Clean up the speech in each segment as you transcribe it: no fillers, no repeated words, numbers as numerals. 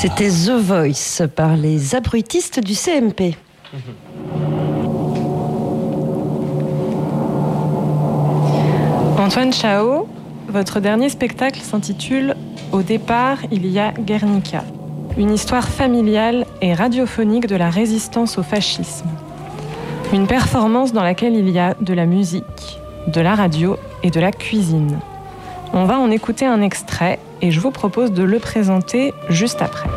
C'était The Voice par les abrutistes du CMP. Antoine Chao, votre dernier spectacle s'intitule « Au départ, il y a Guernica », une histoire familiale et radiophonique de la résistance au fascisme. Une performance dans laquelle il y a de la musique, de la radio et de la cuisine. On va en écouter un extrait et je vous propose de le présenter juste après.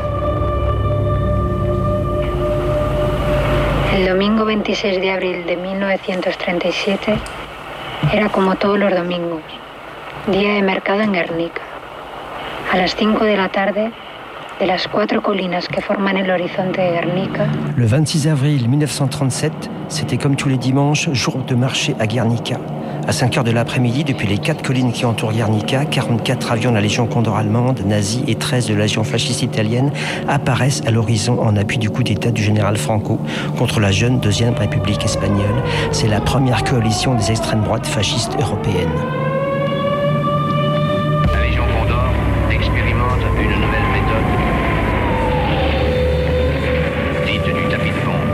El domingo 26 de abril de 1937 era como todos los domingos, día de mercado en Guernica. A las 5 de la tarde, de las 4 colinas que forman el horizonte de Guernica. Le 26 avril 1937, c'était comme tous les dimanches, jour de marché à Guernica. À 5 heures de l'après-midi, depuis les 4 collines qui entourent Guernica, 44 avions de la Légion Condor allemande, nazie et 13 de la Légion fasciste italienne apparaissent à l'horizon en appui du coup d'État du général Franco contre la jeune Deuxième République espagnole. C'est la première coalition des extrêmes droites fascistes européennes. La Légion Condor expérimente une nouvelle méthode dite du tapis de bombe.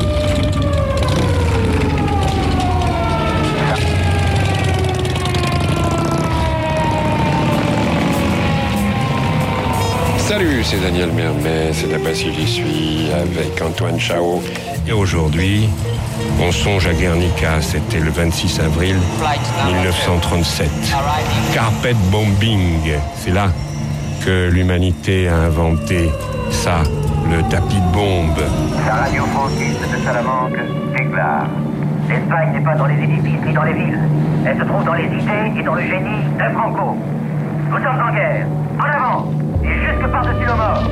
Salut, c'est Daniel Mermet, c'est là-bas si j'y suis, avec Antoine Chao. Et aujourd'hui, on songe à Guernica, c'était le 26 avril 1937. Carpet bombing, c'est là que l'humanité a inventé ça, le tapis de bombe. La radio franquiste de Salamanque déclare: l'Espagne n'est pas dans les édifices ni dans les villes. Elle se trouve dans les idées et dans le génie de Franco. Nous sommes en guerre. En avant! Et jusque par-dessus nos morts.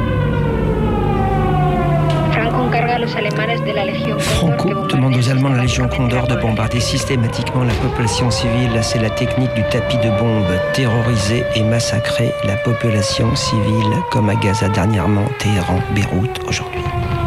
Franco demande aux Allemands de la Légion Condor de bombarder systématiquement la population civile. C'est la technique du tapis de bombe. Terroriser et massacrer la population civile, comme à Gaza dernièrement, Téhéran, Beyrouth aujourd'hui.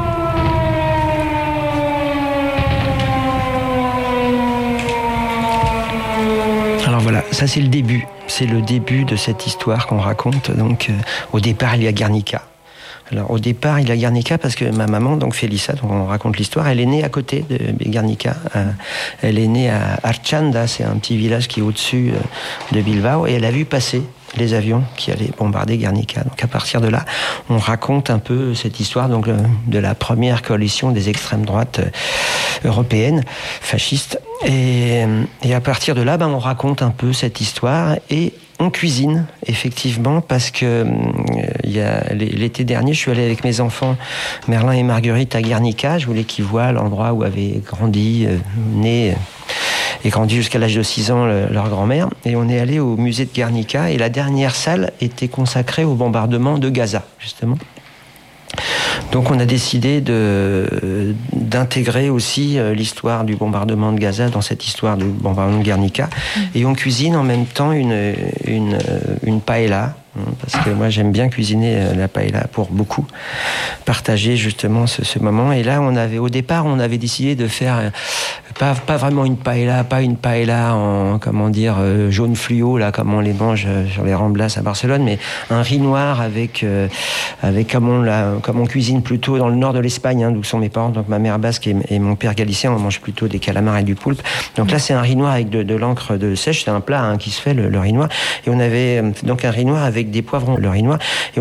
Alors voilà, ça c'est le début. C'est le début de cette histoire qu'on raconte. Donc, au départ, il y a Guernica. Alors, au départ, il y a Guernica parce que ma maman, donc Félissa, dont on raconte l'histoire, elle est née à côté de Guernica. Elle est née à Archanda, c'est un petit village qui est au-dessus de Bilbao, et elle a vu passer les avions qui allaient bombarder Guernica. Donc, à partir de là, on raconte un peu cette histoire donc, de la première coalition des extrêmes droites européennes, fascistes. Et à partir de là, on raconte un peu cette histoire et on cuisine, effectivement, parce que l'été dernier, je suis allé avec mes enfants, Merlin et Marguerite, à Guernica. Je voulais qu'ils voient l'endroit où avaient grandi, né et grandi jusqu'à l'âge de 6 ans leur grand-mère. Et on est allé au musée de Guernica et la dernière salle était consacrée au bombardement de Gaza, justement. Donc on a décidé d'intégrer aussi l'histoire du bombardement de Gaza dans cette histoire du bombardement de Guernica. Et on cuisine en même temps une paella, parce que moi j'aime bien cuisiner la paella pour beaucoup, partager justement ce moment. Et là au départ on avait décidé de faire pas vraiment une paella, pas une paella en jaune fluo là comme on les mange sur les Ramblas à Barcelone, mais un riz noir avec comme on cuisine plutôt dans le nord de l'Espagne, d'où sont mes parents, donc ma mère basque et mon père galicien, on mange plutôt des calamars et du poulpe. Donc là c'est un riz noir avec de l'encre de sèche, c'est un plat qui se fait le riz noir. Et on avait donc un riz noir avec des poivrons, le riz noir. Et